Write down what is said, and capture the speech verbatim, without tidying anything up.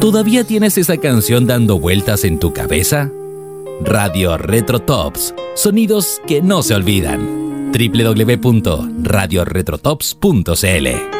¿Todavía tienes esa canción dando vueltas en tu cabeza? Radio Retro Tops, sonidos que no se olvidan. doble u doble u doble u punto radio retro tops punto c l